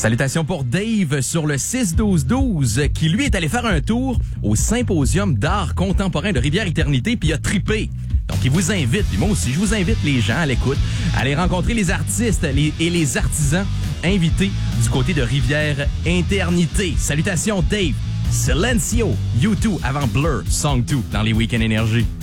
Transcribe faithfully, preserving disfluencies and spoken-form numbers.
Salutations pour Dave sur le six douze douze qui, lui, est allé faire un tour au Symposium d'art contemporain de Rivière-Éternité puis il a trippé. Donc, il vous invite, puis moi aussi, je vous invite les gens à l'écoute, à aller rencontrer les artistes les, et les artisans invités du côté de Rivière-Éternité. Salutations Dave, Silencio, U deux avant Blur, Song deux dans les Week-ends Énergie.